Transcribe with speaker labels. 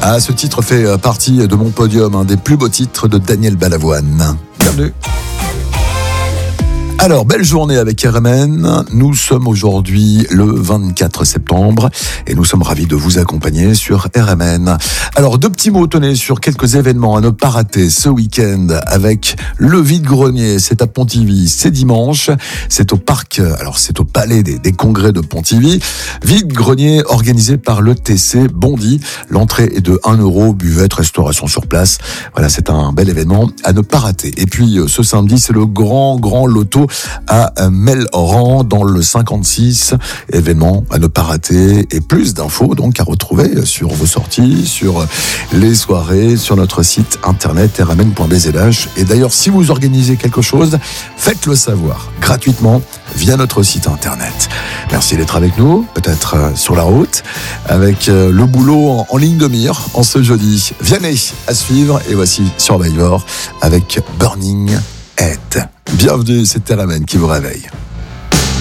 Speaker 1: Ah, ce titre fait partie de mon podium, un des plus beaux titres de Daniel Balavoine. Bienvenue. Alors, belle journée avec RMN. Nous sommes aujourd'hui le 24 septembre et nous sommes ravis de vous accompagner sur RMN. Alors, deux petits mots, tenez, sur quelques événements à ne pas rater ce week-end avec le vide-grenier. C'est à Pontivy, c'est dimanche. C'est au parc, alors c'est au palais des congrès de Pontivy. Vide-grenier organisé par le TC Bondy. L'entrée est de 1 €, buvette, restauration sur place. Voilà, c'est un bel événement à ne pas rater. Et puis, ce samedi, c'est le grand loto à Melran dans le 56, événement à ne pas rater et plus d'infos donc à retrouver sur vos sorties, sur les soirées, sur notre site internet rmn.bzh. Et d'ailleurs, si vous organisez quelque chose, faites-le savoir gratuitement via notre site internet. Merci d'être avec nous, peut-être sur la route, avec le boulot en ligne de mire en ce jeudi. Vianney à suivre et voici Survivor avec Burning Head. Bienvenue, c'est RMN qui vous réveille.